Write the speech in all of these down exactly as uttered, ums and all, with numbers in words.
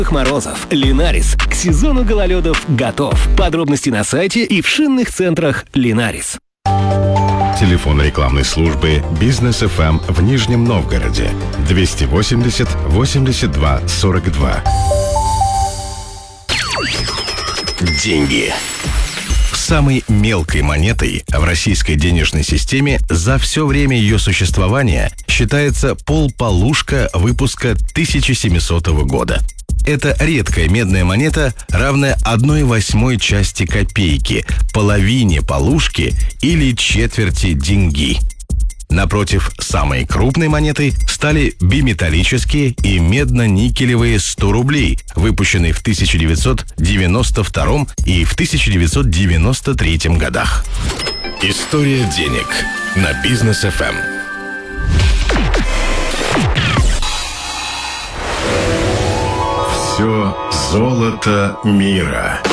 Морозов. Линарис. К сезону гололедов готов. Подробности на сайте и в шинных центрах Линарис. Телефон рекламной службы «Бизнес эф эм» в Нижнем Новгороде. двести восемьдесят восемьдесят два сорок два. Деньги. Самой мелкой монетой в российской денежной системе за все время ее существования считается полполушка выпуска тысяча семисотого года. Это редкая медная монета, равная одной восьмой части копейки, половине полушки или четверти деньги. Напротив, самой крупной монетой стали биметаллические и медно-никелевые сто рублей, выпущенные в тысяча девятьсот девяносто втором и в тысяча девятьсот девяносто третьем годах. История денег на Бизнес эф эм. Все золото мира.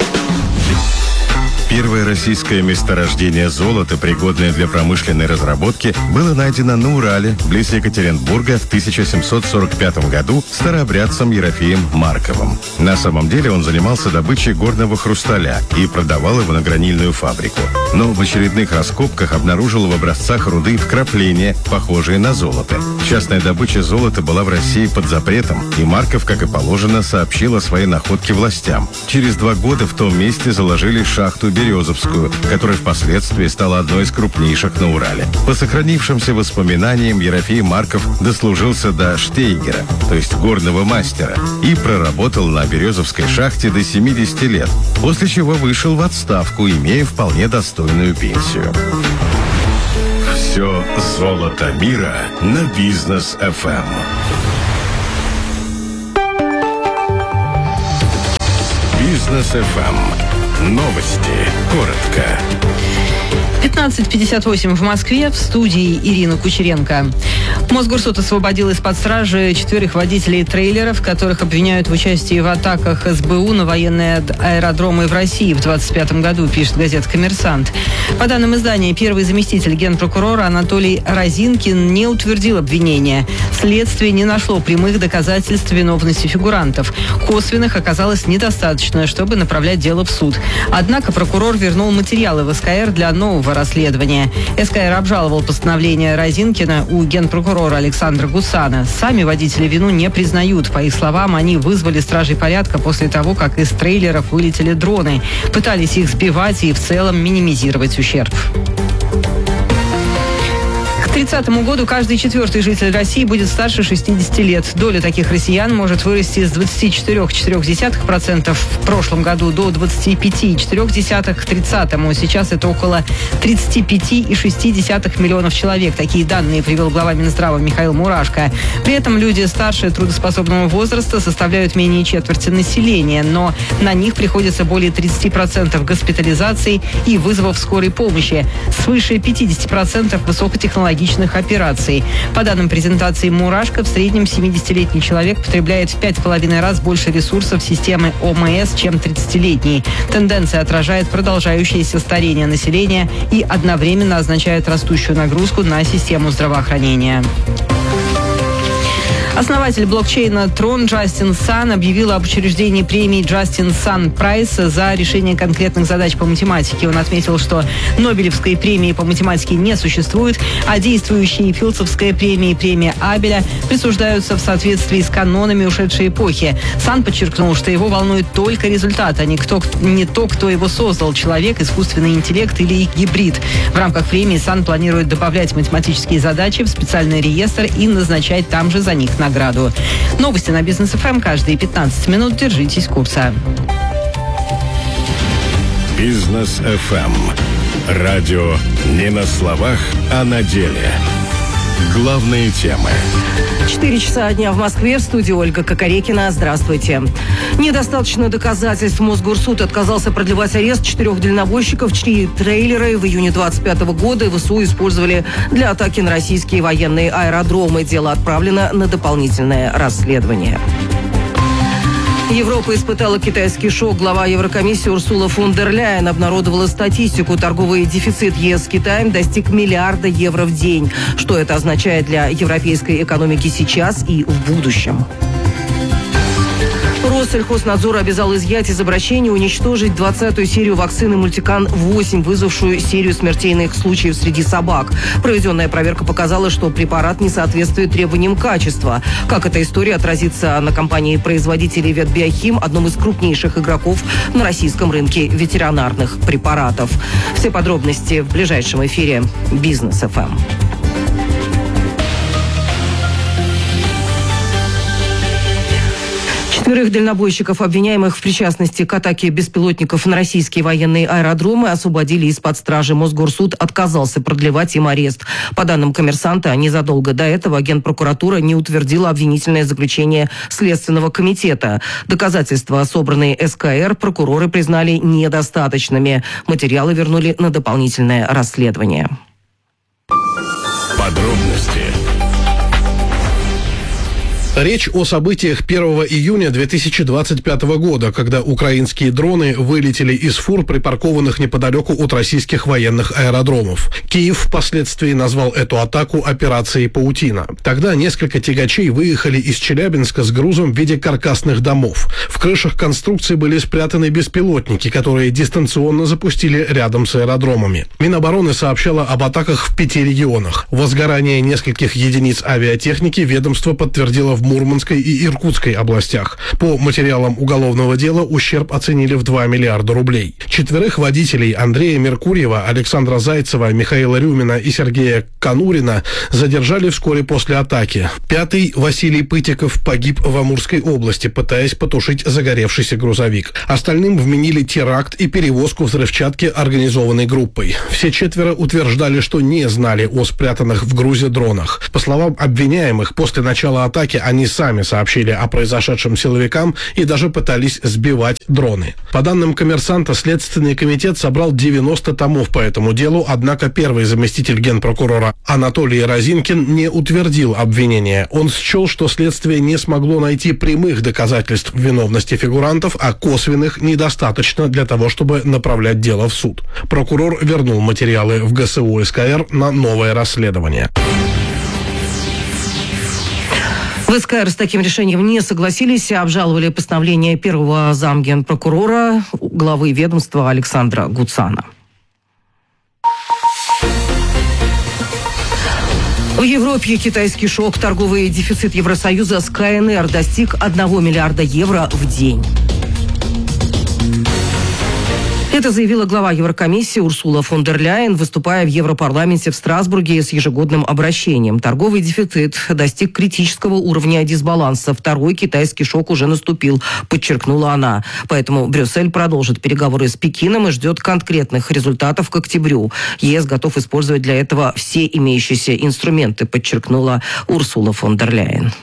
Первое российское месторождение золота, пригодное для промышленной разработки, было найдено на Урале, близ Екатеринбурга, в тысяча семьсот сорок пятом году старообрядцем Ерофеем Марковым. На самом деле он занимался добычей горного хрусталя и продавал его на гранильную фабрику. Но в очередных раскопках обнаружил в образцах руды вкрапления, похожие на золото. Частная добыча золота была в России под запретом, и Марков, как и положено, сообщил о своей находке властям. Через два года в том месте заложили шахту Березовскую, которая впоследствии стала одной из крупнейших на Урале. По сохранившимся воспоминаниям, Ерофей Марков дослужился до штейгера, то есть горного мастера, и проработал на Березовской шахте до семидесяти лет, после чего вышел в отставку, имея вполне достойную пенсию. Все золото мира на Бизнес эф эм. Бизнес эф эм. Новости. Коротко. пятнадцать пятьдесят восемь в Москве. В студии Ирина Кучеренко. Мосгорсуд освободил из-под стражи четверых водителей трейлеров, которых обвиняют в участии в атаках эс бэ у на военные аэродромы в России в двадцать пятом году, пишет газета «Коммерсант». По данным издания, первый заместитель генпрокурора Анатолий Розинкин не утвердил обвинения. Следствие не нашло прямых доказательств виновности фигурантов. Косвенных оказалось недостаточно, чтобы направлять дело в суд. Однако прокурор вернул материалы в эс ка эр для нового расследования. эс ка эр обжаловал постановление Розинкина у генпрокурора Александра Гусана. Сами водители вину не признают. По их словам, они вызвали стражей порядка после того, как из трейлеров вылетели дроны. Пытались их сбивать и в целом минимизировать ущерб. К тридцатому году каждый четвертый житель России будет старше шестидесяти лет. Доля таких россиян может вырасти с двадцати четырёх целых четырёх десятых процента в прошлом году до двадцати пяти целых четырёх десятых к тридцатому. Сейчас это около тридцати пяти целых шести десятых миллионов человек. Такие данные привел глава Минздрава Михаил Мурашко. При этом люди старше трудоспособного возраста составляют менее четверти населения, но на них приходится более тридцати процентов госпитализаций и вызовов скорой помощи, свыше пятидесяти процентов высокотехнологичных операций. По данным презентации Мурашко, в среднем семидесятилетний человек потребляет в пять с половиной раз больше ресурсов системы о эм эс, чем тридцатилетний. Тенденция отражает продолжающееся старение населения и одновременно означает растущую нагрузку на систему здравоохранения. Основатель блокчейна Tron Джастин Сан объявил об учреждении премии Джастин Сан Прайс за решение конкретных задач по математике. Он отметил, что Нобелевской премии по математике не существует, а действующие Филдсовская премия и премия Абеля присуждаются в соответствии с канонами ушедшей эпохи. Сан подчеркнул, что его волнует только результат, а не, кто, не то, кто его создал – человек, искусственный интеллект или их гибрид. В рамках премии Сан планирует добавлять математические задачи в специальный реестр и назначать там же за них награду. Новости на Бизнес эф эм каждые пятнадцать минут. Держитесь курса. Бизнес эф эм. Радио не на словах, а на деле. Главные темы. Четыре часа дня в Москве. В студии Ольга Кокорекина. Здравствуйте. Недостаточно доказательств. Мосгорсуд отказался продлевать арест четырех дальнобойщиков, чьи трейлеры в июне двадцать пятого года вэ эс у использовали для атаки на российские военные аэродромы. Дело отправлено на дополнительное расследование. Европа испытала китайский шок. Глава Еврокомиссии Урсула фон дер Ляйен обнародовала статистику. Торговый дефицит е эс с Китаем достиг миллиарда евро в день. Что это означает для европейской экономики сейчас и в будущем? Россельхознадзор обязал изъять из обращения и уничтожить двадцатую серию вакцины Мультикан восемь, вызвавшую серию смертельных случаев среди собак. Проведенная проверка показала, что препарат не соответствует требованиям качества. Как эта история отразится на компании-производителей Ветбиохим, одном из крупнейших игроков на российском рынке ветеринарных препаратов. Все подробности в ближайшем эфире Бизнес эф эм. Четверых дальнобойщиков, обвиняемых в причастности к атаке беспилотников на российские военные аэродромы, освободили из-под стражи. Мосгорсуд отказался продлевать им арест. По данным «Коммерсанта», незадолго до этого Генпрокуратура не утвердила обвинительное заключение Следственного комитета. Доказательства, собранные эс ка эр, прокуроры признали недостаточными. Материалы вернули на дополнительное расследование. Подробности. Речь о событиях первого июня две тысячи двадцать пятого года, когда украинские дроны вылетели из фур, припаркованных неподалеку от российских военных аэродромов. Киев впоследствии назвал эту атаку операцией «Паутина». Тогда несколько тягачей выехали из Челябинска с грузом в виде каркасных домов. В крышах конструкций были спрятаны беспилотники, которые дистанционно запустили рядом с аэродромами. Минобороны сообщало об атаках в пяти регионах. Возгорание нескольких единиц авиатехники ведомство подтвердило в в Мурманской и Иркутской областях. По материалам уголовного дела ущерб оценили в два миллиарда рублей. Четверых водителей Андрея Меркурьева, Александра Зайцева, Михаила Рюмина и Сергея Конурина задержали вскоре после атаки. Пятый, Василий Пытиков, погиб в Амурской области, пытаясь потушить загоревшийся грузовик. Остальным вменили теракт и перевозку взрывчатки организованной группой. Все четверо утверждали, что не знали о спрятанных в грузе дронах. По словам обвиняемых, после начала атаки они сами сообщили о произошедшем силовикам и даже пытались сбивать дроны. По данным «Коммерсанта», Следственный комитет собрал девяносто томов по этому делу, однако первый заместитель генпрокурора Анатолий Розинкин не утвердил обвинение. Он счел, что следствие не смогло найти прямых доказательств виновности фигурантов, а косвенных недостаточно для того, чтобы направлять дело в суд. Прокурор вернул материалы в гэ эс у эс ка эр на новое расследование. В эс ка эр с таким решением не согласились, обжаловали постановление первого замгенпрокурора, главы ведомства Александра Гуцана. В Европе китайский шок. Торговый дефицит Евросоюза с ка эн эр достиг одного миллиарда евро в день. Это заявила глава Еврокомиссии Урсула фон дер Ляйен, выступая в Европарламенте в Страсбурге с ежегодным обращением. Торговый дефицит достиг критического уровня дисбаланса. Второй китайский шок уже наступил, подчеркнула она. Поэтому Брюссель продолжит переговоры с Пекином и ждет конкретных результатов к октябрю. ЕС готов использовать для этого все имеющиеся инструменты, подчеркнула Урсула фон дер Ляйен.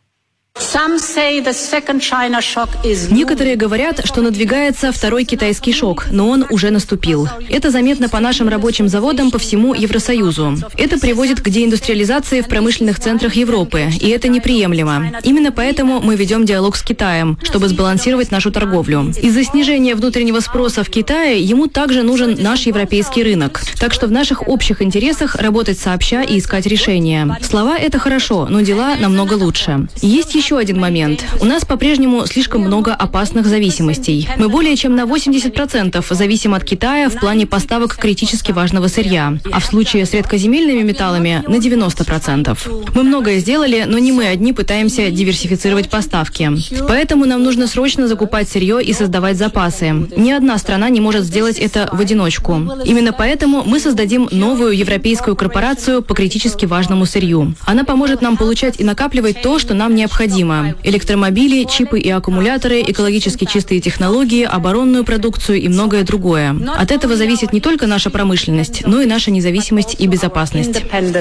Некоторые говорят, что надвигается второй китайский шок, но он уже наступил. Это заметно по нашим рабочим заводам по всему Евросоюзу. Это приводит к деиндустриализации в промышленных центрах Европы, и это неприемлемо. Именно поэтому мы ведем диалог с Китаем, чтобы сбалансировать нашу торговлю. Из-за снижения внутреннего спроса в Китае ему также нужен наш европейский рынок. Так что в наших общих интересах работать сообща и искать решения. Слова – это хорошо, но дела намного лучше. Есть еще Еще один момент. У нас по-прежнему слишком много опасных зависимостей. Мы более чем на восемьдесят процентов зависим от Китая в плане поставок критически важного сырья, а в случае с редкоземельными металлами на девяносто процентов. Мы многое сделали, но не мы одни пытаемся диверсифицировать поставки. Поэтому нам нужно срочно закупать сырье и создавать запасы. Ни одна страна не может сделать это в одиночку. Именно поэтому мы создадим новую европейскую корпорацию по критически важному сырью. Она поможет нам получать и накапливать то, что нам необходимо. Электромобили, чипы и аккумуляторы, экологически чистые технологии, оборонную продукцию и многое другое. От этого зависит не только наша промышленность, но и наша независимость и безопасность.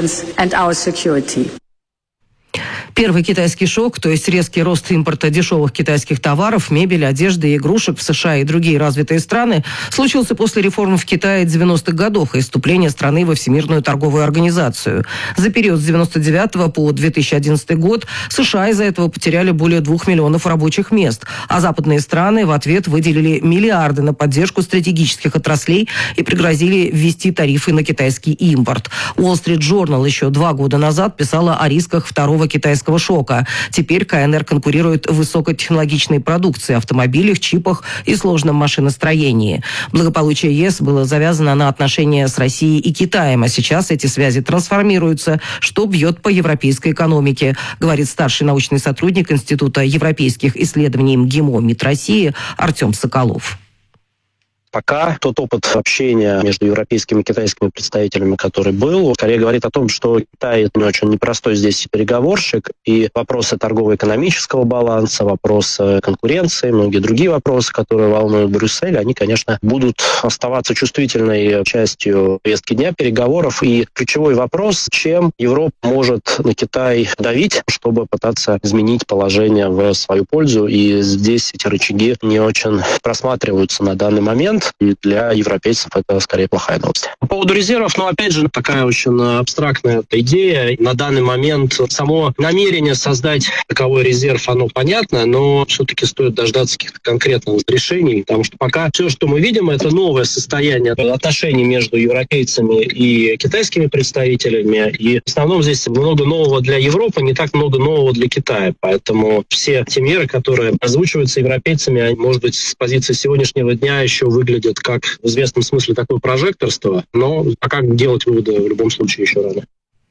Первый китайский шок, то есть резкий рост импорта дешевых китайских товаров, мебели, одежды и игрушек в США и другие развитые страны, случился после реформ в Китае девяностых годов и вступления страны во Всемирную торговую организацию. За период с девяносто девятого по две тысячи одиннадцатый год США из-за этого потеряли более двух миллионов рабочих мест, а западные страны в ответ выделили миллиарды на поддержку стратегических отраслей и пригрозили ввести тарифы на китайский импорт. Wall Street Journal еще два года назад писала о рисках второго китайского китайского шока. Теперь КНР конкурирует в высокотехнологичной продукции, автомобилях, чипах и сложном машиностроении. Благополучие ЕС было завязано на отношения с Россией и Китаем, а сейчас эти связи трансформируются, что бьет по европейской экономике, говорит старший научный сотрудник Института европейских исследований МГИМО МИД России Артем Соколов. Пока тот опыт общения между европейскими и китайскими представителями, который был, скорее говорит о том, что Китай не очень непростой здесь переговорщик, и вопросы торгово-экономического баланса, вопросы конкуренции, многие другие вопросы, которые волнуют Брюссель, они, конечно, будут оставаться чувствительной частью повестки дня переговоров. И ключевой вопрос, чем Европа может на Китай давить, чтобы пытаться изменить положение в свою пользу. И здесь эти рычаги не очень просматриваются на данный момент. И для европейцев это скорее плохая новость. По поводу резервов, ну, опять же, такая очень абстрактная идея. На данный момент само намерение создать таковой резерв, оно понятно, но все-таки стоит дождаться каких-то конкретных решений, потому что пока все, что мы видим, это новое состояние отношений между европейцами и китайскими представителями. И в основном здесь много нового для Европы, не так много нового для Китая. Поэтому все те меры, которые озвучиваются европейцами, они, может быть, с позиции сегодняшнего дня еще выглядят выглядит как в известном смысле такое прожекторство, но пока делать выводы в любом случае еще рано.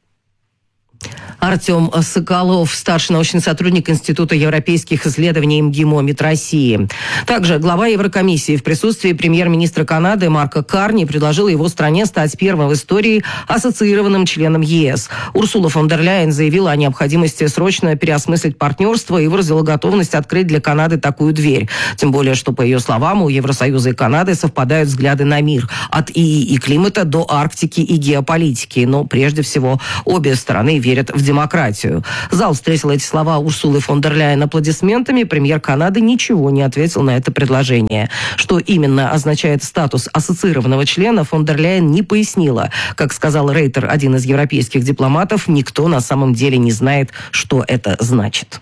Артем Соколов, старший научный сотрудник Института европейских исследований МГИМО МИД России. Также глава Еврокомиссии в присутствии премьер-министра Канады Марка Карни предложил его стране стать первым в истории ассоциированным членом ЕС. Урсула фон дер Ляйен заявила о необходимости срочно переосмыслить партнерство и выразила готовность открыть для Канады такую дверь. Тем более, что, по ее словам, у Евросоюза и Канады совпадают взгляды на мир. От ИИ и климата до Арктики и геополитики. Но прежде всего обе стороны верят в демократию. демократию. Зал встретил эти слова Урсулы фон дер Ляйен аплодисментами. Премьер Канады ничего не ответил на это предложение. Что именно означает статус ассоциированного члена, фон дер Ляйен не пояснила. Как сказал Рейтер, один из европейских дипломатов, никто на самом деле не знает, что это значит.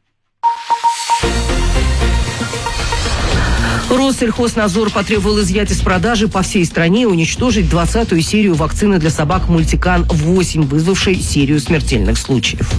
Россельхознадзор потребовал изъять из продажи по всей стране и уничтожить двадцатую серию вакцины для собак Мультикан восемь, вызвавшей серию смертельных случаев.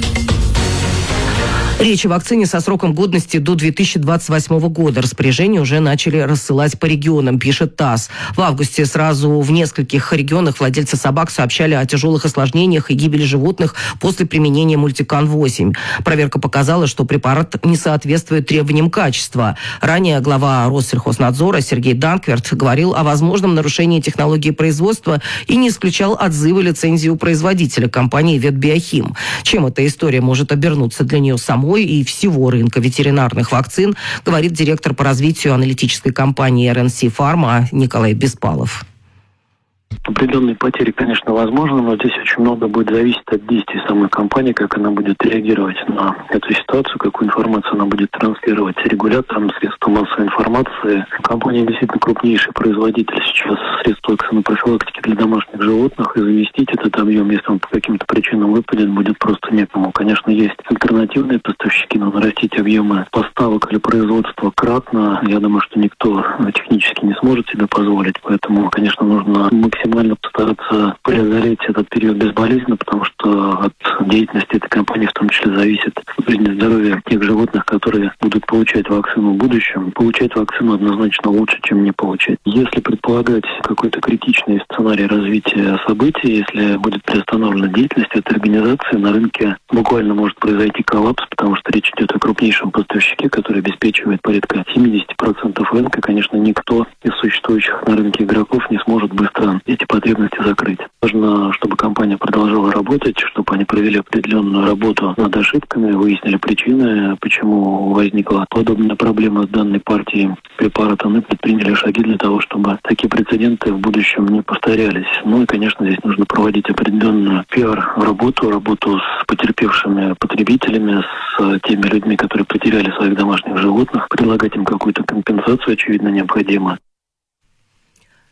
Речь о вакцине со сроком годности до две тысячи двадцать восьмого года. Распоряжение уже начали рассылать по регионам, пишет ТАСС. В августе сразу в нескольких регионах владельцы собак сообщали о тяжелых осложнениях и гибели животных после применения Мультикан восемь. Проверка показала, что препарат не соответствует требованиям качества. Ранее глава Россельхознадзора Сергей Данкверт говорил о возможном нарушении технологии производства и не исключал отзывы лицензии у производителя компании «Ветбиохим». Чем эта история может обернуться для нее самой и всего рынка ветеринарных вакцин, говорит директор по развитию аналитической компании эр эн си Pharma Николай Беспалов. Определенные потери, конечно, возможны, но здесь очень много будет зависеть от действий самой компании, как она будет реагировать на эту ситуацию, какую информацию она будет транслировать регуляторам, средствам массовой информации. Компания действительно крупнейший производитель сейчас средств вакцинопрофилактики для домашних животных, и заместить этот объем, если он по каким-то причинам выпадет, будет просто некому. Конечно, есть альтернативные поставщики, но нарастить объемы поставок или производства кратно, я думаю, что никто технически не сможет себе позволить, поэтому, конечно, нужно максимально максимально постараться преодолеть этот период безболезненно, потому что от деятельности этой компании в том числе зависит жизнь и здоровье тех животных, которые будут получать вакцину в будущем. Получать вакцину однозначно лучше, чем не получать. Если предполагать какой-то критичный сценарий развития событий, если будет приостановлена деятельность этой организации, на рынке буквально может произойти коллапс, потому что речь идет о крупнейшем поставщике, который обеспечивает порядка семьдесят процентов рынка. Конечно, никто из существующих на рынке игроков не сможет быстро эти потребности закрыть. Важно, чтобы компания продолжала работать, чтобы они провели определенную работу над ошибками, выяснили причины, почему возникла подобная проблема с данной партией препарата, и предприняли шаги для того, чтобы такие прецеденты в будущем не повторялись. Ну и, конечно, здесь нужно проводить определенную пиар-работу, работу с потерпевшими потребителями, с теми людьми, которые потеряли своих домашних животных, предлагать им какую-то компенсацию, очевидно, необходимо.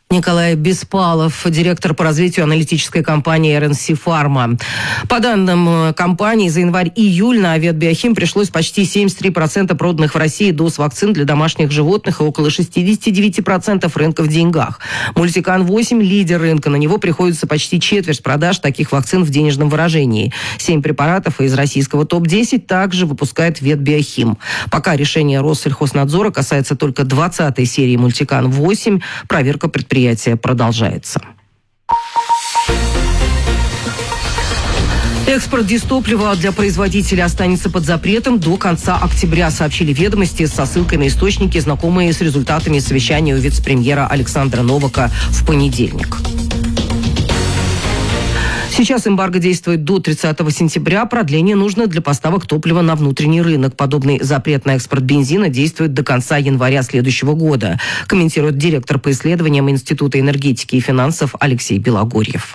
Николай Беспалов, директор по развитию аналитической компании эр эн си Pharma. По данным компании, за январь-июль на Ветбиохим пришлось почти семьдесят три процента проданных в России доз вакцин для домашних животных и около шестьдесят девять процентов рынка в деньгах. Мультикан восемь – лидер рынка. На него приходится почти четверть продаж таких вакцин в денежном выражении. Семь препаратов из российского топ десять также выпускает Ветбиохим. Пока решение Россельхознадзора касается только двадцатой серии Мультикан восемь, проверка предприятия продолжается. Экспорт дизтоплива для производителя останется под запретом до конца октября, сообщили «Ведомости» со ссылкой на источники, знакомые с результатами совещания у вице-премьера Александра Новака в понедельник. Сейчас эмбарго действует до тридцатого сентября. Продление нужно для поставок топлива на внутренний рынок. Подобный запрет на экспорт бензина действует до конца января следующего года, комментирует директор по исследованиям Института энергетики и финансов Алексей Белогорьев.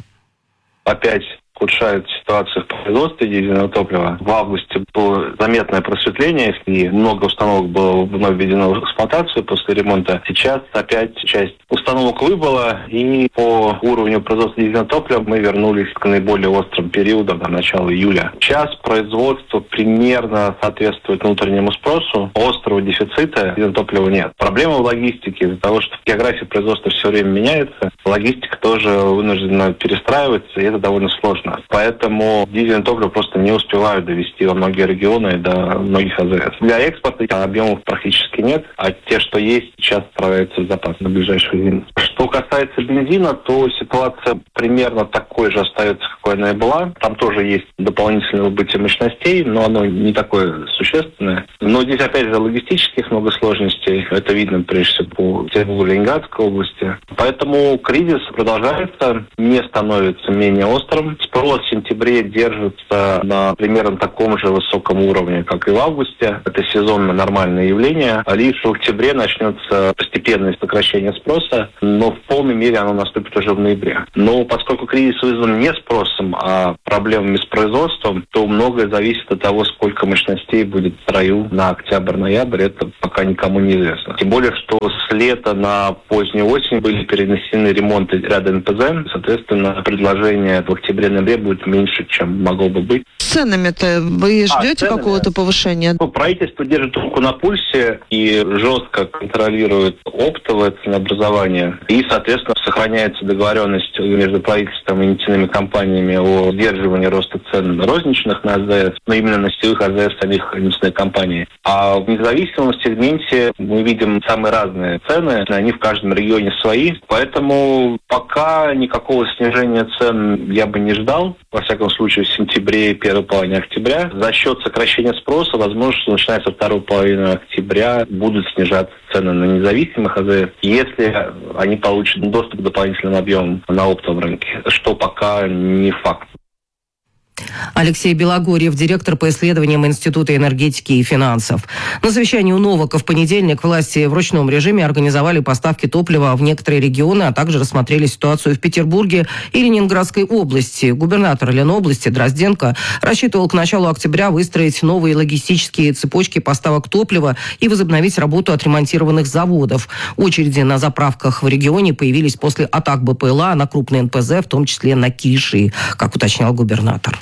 Опять ухудшает ситуацию в производстве дизельного топлива. В августе было заметное просветление, и много установок было вновь введено в эксплуатацию после ремонта. Сейчас опять часть установок выбыла, и по уровню производства дизельного топлива мы вернулись к наиболее острым периодам до начала июля. Сейчас производство примерно соответствует внутреннему спросу. Острого дефицита дизельного топлива нет. Проблема в логистике. Из-за того, что география производства все время меняется, логистика тоже вынуждена перестраиваться, и это довольно сложно. Поэтому дизельное топливо просто не успевают довести во многие регионы и до многих а зэ эс. Для экспорта объемов практически нет, а те, что есть, сейчас справляются в запас на ближайшую зиму. Что касается бензина, то ситуация примерно такой же остается, какой она и была. Там тоже есть дополнительное выбытие мощностей, но оно не такое существенное. Но здесь, опять же, логистических много сложностей. Это видно, прежде всего, по Петербургу, Ленинградской области. Поэтому кризис продолжается, не становится менее острым. Спрос в сентябре держится на примерно таком же высоком уровне, как и в августе. Это сезонно нормальное явление. Лишь в октябре начнется постепенное сокращение спроса, но в полной мере оно наступит уже в ноябре. Но поскольку кризис вызван не спросом, а проблемами с производством, то многое зависит от того, сколько мощностей будет в строю на октябрь-ноябрь. Это пока никому не известно. Тем более, что с лета на позднюю осень были перенесены ремонты ряда эн пэ зэ. Соответственно, предложение в октябре-ноябре будет меньше, чем могло бы быть. С ценами-то вы ждете а, какого-то повышения? Ну, правительство держит руку на пульсе и жестко контролирует оптовое ценообразование. И, соответственно, сохраняется договоренность между правительством и нефтяными компаниями о сдерживании роста цен розничных на а зэ эс, но именно на сетевых а зэ эс самих нефтяной компании. А в независимом сегменте мы видим самые разные цены, они в каждом регионе свои. Поэтому пока никакого снижения цен я бы не ждал, во всяком случае, в сентябре и первой половине октября. За счет сокращения спроса, возможно, что начиная со второй половины октября будут снижаться цены на независимых а зэ эс, если они получат доступ к дополнительным объемам на оптовом рынке, что пока не факт. Алексей Белогорьев, директор по исследованиям Института энергетики и финансов. На совещании у Новака в понедельник власти в ручном режиме организовали поставки топлива в некоторые регионы, а также рассмотрели ситуацию в Петербурге и Ленинградской области. Губернатор Ленобласти Дрозденко рассчитывал к началу октября выстроить новые логистические цепочки поставок топлива и возобновить работу отремонтированных заводов. Очереди на заправках в регионе появились после атак бэ пэ эл а на крупные эн пэ зэ, в том числе на Киши, как уточнял губернатор.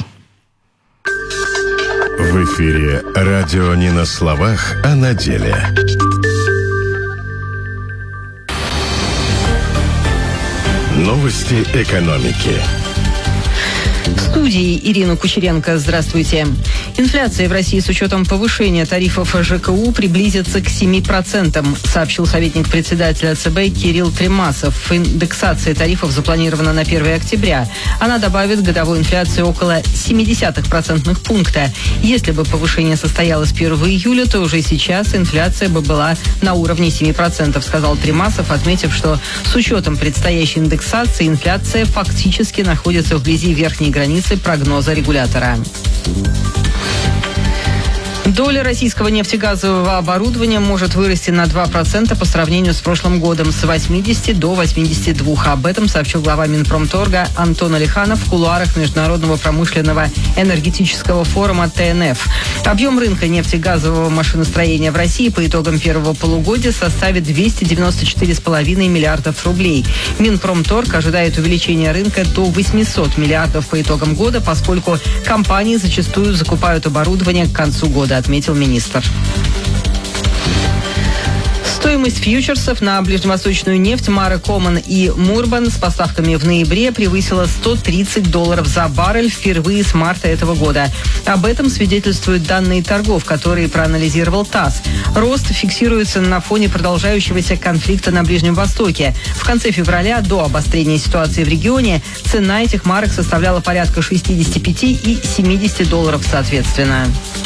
В эфире радио не на словах, а на деле. Новости экономики. В студии Ирина Кучеренко. Здравствуйте. Инфляция в России с учетом повышения тарифов жэ ка у приблизится к семи процентам, сообщил советник председателя цэ бэ Кирилл Тремасов. Индексация тарифов запланирована на первое октября. Она добавит годовой инфляции около семь десятых процентных пункта. Если бы повышение состоялось первого июля, то уже сейчас инфляция бы была на уровне семи процентов, сказал Тремасов, отметив, что с учетом предстоящей индексации инфляция фактически находится вблизи верхней границы прогноза регулятора. Доля российского нефтегазового оборудования может вырасти на два процента по сравнению с прошлым годом, с восьмидесяти до восьмидесяти двух. Об этом сообщил глава Минпромторга Антон Алиханов в кулуарах Международного промышленного энергетического форума тэ эн эф. Объем рынка нефтегазового машиностроения в России по итогам первого полугодия составит двести девяносто четыре целых пять десятых миллиардов рублей. Минпромторг ожидает увеличения рынка до восьмисот миллиардов по итогам года, поскольку компании зачастую закупают оборудование к концу года, отметил министр. Стоимость фьючерсов на ближневосточную нефть Мара Коман и Мурбан с поставками в ноябре превысила сто тридцать долларов за баррель впервые с марта этого года. Об этом свидетельствуют данные торгов, которые проанализировал ТАСС. Рост фиксируется на фоне продолжающегося конфликта на Ближнем Востоке. В конце февраля, до обострения ситуации в регионе, цена этих марок составляла порядка шестидесяти пяти и семидесяти долларов соответственно.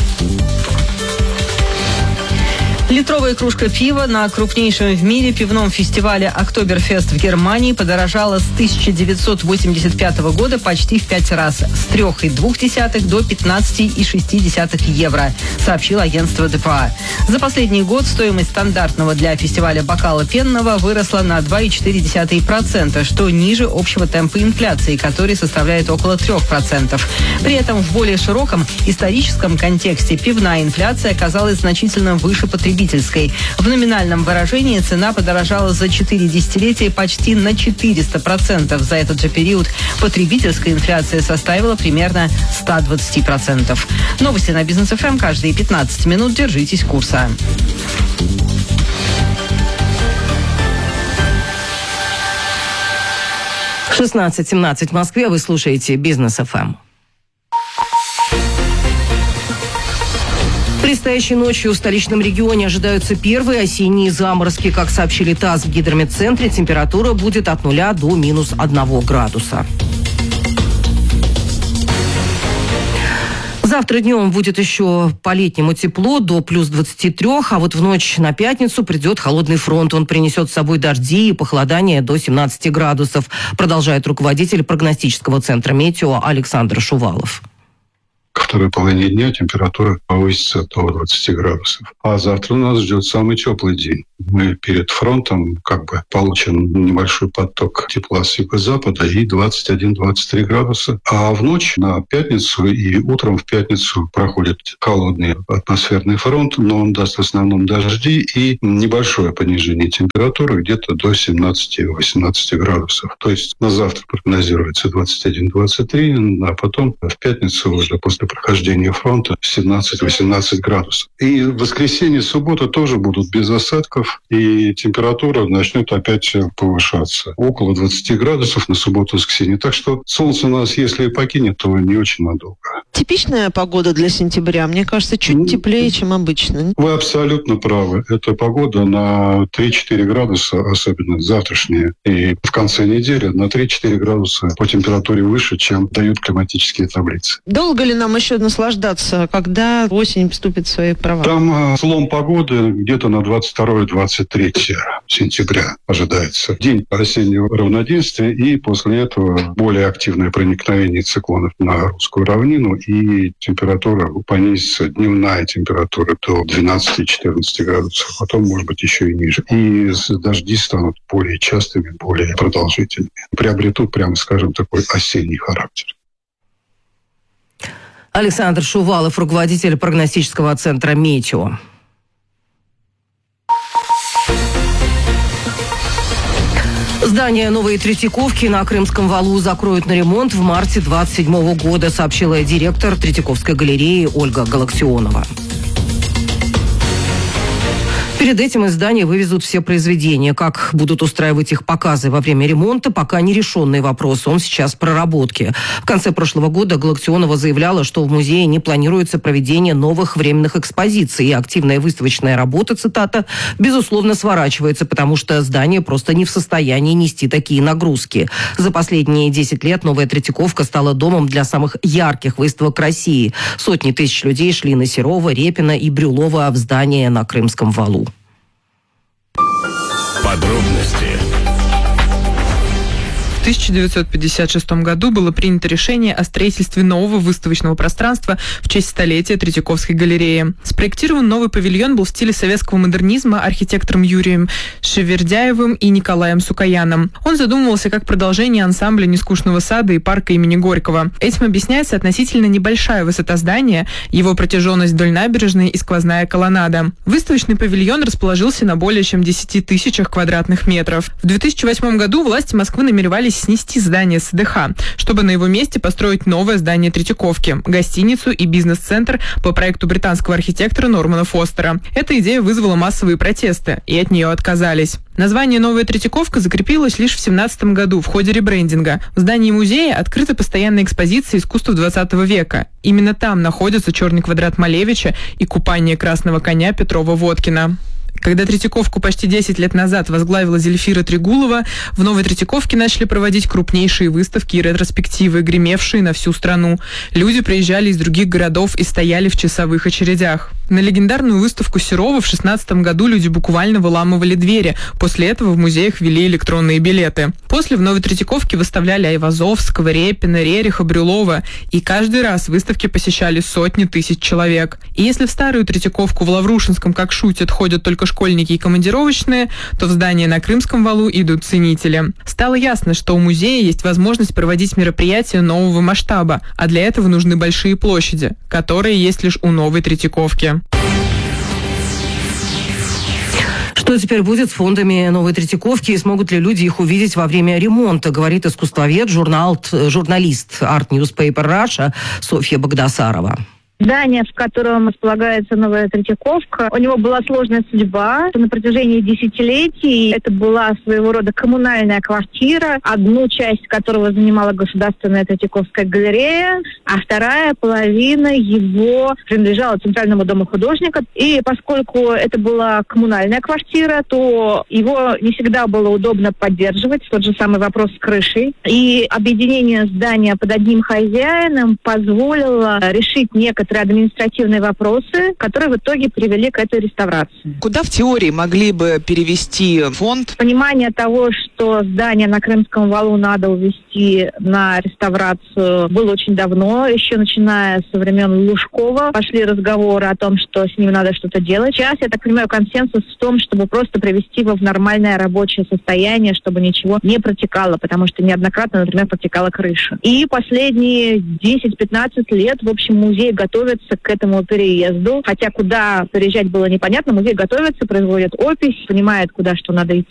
Литровая кружка пива на крупнейшем в мире пивном фестивале «Октоберфест» в Германии подорожала с тысяча девятьсот восемьдесят пятого года почти в пять раз, с трех целых двух десятых до пятнадцати целых шести десятых евро, сообщило агентство дэ пэ а. За последний год стоимость стандартного для фестиваля бокала пенного выросла на два целых четыре десятых процента, что ниже общего темпа инфляции, который составляет около трёх процентов. При этом в более широком историческом контексте пивная инфляция оказалась значительно выше потребительской. В номинальном выражении цена подорожала за четыре десятилетия почти на четыреста процентов. За этот же период потребительская инфляция составила примерно сто двадцать процентов. Новости на Бизнес эф эм каждые пятнадцать минут. Держитесь курса. шестнадцать семнадцать в Москве. Вы слушаете Бизнес эф эм. Предстоящей ночью в столичном регионе ожидаются первые осенние заморозки. Как сообщили ТАСС в гидрометцентре, температура будет от нуля до минус одного градуса. Завтра днем будет еще по-летнему тепло, до плюс двадцати трёх, а вот в ночь на пятницу придет холодный фронт. Он принесет с собой дожди и похолодание до семнадцати градусов, продолжает руководитель прогностического центра «Метео» Александр Шувалов. Ко второй половине дня температура повысится до двадцати градусов. А завтра нас ждет самый теплый день. Мы перед фронтом как бы получим небольшой поток тепла с юго-запада и двадцать один - двадцать три градуса. А в ночь на пятницу и утром в пятницу проходит холодный атмосферный фронт, но он даст в основном дожди и небольшое понижение температуры где-то до семнадцати - восемнадцати градусов. То есть на завтра прогнозируется двадцать один - двадцать три, а потом в пятницу уже после прохождения фронта семнадцать - восемнадцать градусов. И в воскресенье, суббота тоже будут без осадков, и температура начнет опять повышаться. Около двадцати градусов на субботу и воскресенье. Так что солнце нас, если и покинет, то не очень надолго. Типичная погода для сентября, мне кажется, чуть теплее, чем обычно. Вы абсолютно правы. Это погода на три-четыре градуса, особенно завтрашняя, и в конце недели на три-четыре градуса по температуре выше, чем дают климатические таблицы. Долго ли нам еще наслаждаться, когда осень вступит в свои права? Там э, слом погоды где-то на двадцать второе - двадцать третье сентября ожидается. День осеннего равноденствия, и после этого более активное проникновение циклонов на русскую равнину, и температура понизится, дневная температура до двенадцати-четырнадцати градусов, потом, может быть, еще и ниже. И дожди станут более частыми, более продолжительными. Приобретут, прямо скажем, такой осенний характер. Александр Шувалов, руководитель прогностического центра «Метео». Здание новой Третьяковки на Крымском валу закроют на ремонт в марте двадцать седьмого года, сообщила директор Третьяковской галереи Ольга Галактионова. Перед этим из здания вывезут все произведения. Как будут устраивать их показы во время ремонта, пока нерешенный вопрос. Он сейчас в проработке. В конце прошлого года Галактионова заявляла, что в музее не планируется проведение новых временных экспозиций. И активная выставочная работа, цитата, безусловно, сворачивается, потому что здание просто не в состоянии нести такие нагрузки. За последние десять лет новая Третьяковка стала домом для самых ярких выставок России. Сотни тысяч людей шли на Серова, Репина и Брюлова в здание на Крымском валу. Подробности тысяча девятьсот пятьдесят шестом году было принято решение о строительстве нового выставочного пространства в честь столетия Третьяковской галереи. Спроектирован новый павильон был в стиле советского модернизма архитектором Юрием Шевердяевым и Николаем Сукаяном. Он задумывался как продолжение ансамбля «Нескучного сада» и парка имени Горького. Этим объясняется относительно небольшая высота здания, его протяженность вдоль набережной и сквозная колоннада. Выставочный павильон расположился на более чем десяти тысячах квадратных метров. В две тысячи восьмом году власти Москвы намеревались снести здание СДХ, чтобы на его месте построить новое здание Третьяковки, гостиницу и бизнес-центр по проекту британского архитектора Нормана Фостера. Эта идея вызвала массовые протесты, и от нее отказались. Название «Новая Третьяковка» закрепилось лишь в семнадцатом году в ходе ребрендинга. В здании музея открыта постоянная экспозиция искусства двадцатого века. Именно там находится черный квадрат Малевича и купание красного коня Петрова-Водкина. Когда Третьяковку почти десять лет назад возглавила Зельфира Трегулова, в Новой Третьяковке начали проводить крупнейшие выставки и ретроспективы, гремевшие на всю страну. Люди приезжали из других городов и стояли в часовых очередях. На легендарную выставку Серова в шестнадцатом году люди буквально выламывали двери. После этого в музеях ввели электронные билеты. После в Новой Третьяковке выставляли Айвазовского, Репина, Рериха, Брюлова. И каждый раз выставки посещали сотни тысяч человек. И если в старую Третьяковку в Лаврушинском, как шутят, ходят только школьники и командировочные, то в здание на Крымском валу идут ценители. Стало ясно, что у музея есть возможность проводить мероприятия нового масштаба, а для этого нужны большие площади, которые есть лишь у Новой Третьяковки. Что теперь будет с фондами Новой Третьяковки и смогут ли люди их увидеть во время ремонта, говорит искусствовед, журнал, журналист Art Newspaper Russia Софья Багдасарова. Здание, в котором располагается Новая Третьяковка, у него была сложная судьба. На протяжении десятилетий это была своего рода коммунальная квартира, одну часть которого занимала Государственная Третьяковская галерея, а вторая половина его принадлежала Центральному дому художника. И поскольку это была коммунальная квартира, то его не всегда было удобно поддерживать, тот же самый вопрос с крышей. И объединение здания под одним хозяином позволило решить некоторые административные вопросы, которые в итоге привели к этой реставрации. Куда в теории могли бы перевести фонд? Понимание того, что здание на Крымском валу надо увезти на реставрацию, было очень давно, еще начиная со времен Лужкова. Пошли разговоры о том, что с ним надо что-то делать. Сейчас, я так понимаю, консенсус в том, чтобы просто привести его в нормальное рабочее состояние, чтобы ничего не протекало, потому что неоднократно, например, протекала крыша. И последние десять-пятнадцать лет, в общем, музей готовится к этому переезду. Хотя куда переезжать было непонятно, музей готовится, производит опись, понимает, куда что надо идти.